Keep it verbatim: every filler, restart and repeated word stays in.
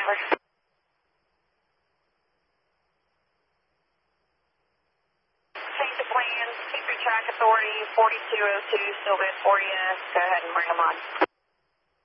driver. Change the plans. Keep your track authority. forty-two oh two still good for you. Go ahead and bring them on.